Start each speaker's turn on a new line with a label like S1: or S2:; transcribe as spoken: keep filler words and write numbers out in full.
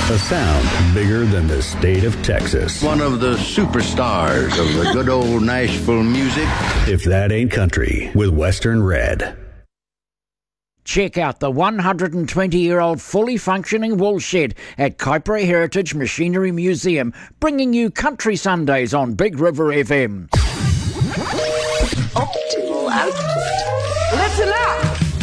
S1: A sound bigger than the state of Texas.
S2: One of the superstars of the good old Nashville music.
S1: If that ain't country, with Western Red.
S3: Check out the one hundred twenty-year-old fully functioning wool shed at Kaipara Heritage Machinery Museum, bringing you Country Sundays on Big River F M.
S4: Optimal output. Listen up!